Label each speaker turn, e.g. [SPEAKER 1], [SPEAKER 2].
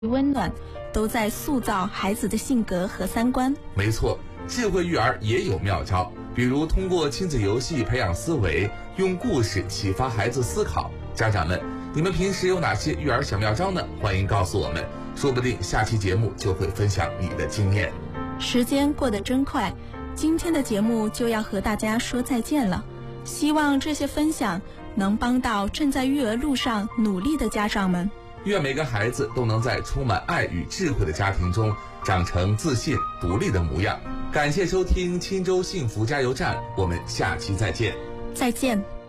[SPEAKER 1] 温暖，都在塑造孩子的性格和三观。
[SPEAKER 2] 没错，智慧育儿也有妙招，比如通过亲子游戏培养思维，用故事启发孩子思考。家长们，你们平时有哪些育儿小妙招呢？欢迎告诉我们，说不定下期节目就会分享你的经验。
[SPEAKER 1] 时间过得真快，今天的节目就要和大家说再见了。希望这些分享能帮到正在育儿路上努力的家长们。
[SPEAKER 2] 愿每个孩子都能在充满爱与智慧的家庭中长成自信独立的模样。感谢收听钦州幸福加油站，我们下期再见。
[SPEAKER 1] 再见。